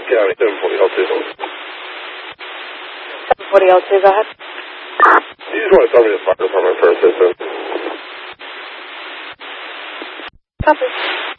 County, 740L2. 740L2, go ahead. You just want to tell me the fire department for assistance. Copy.